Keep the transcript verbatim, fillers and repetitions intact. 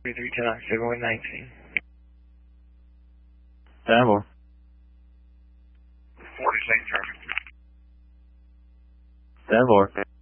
three ten October one nineteen. ten four. forty Saint German. ten four.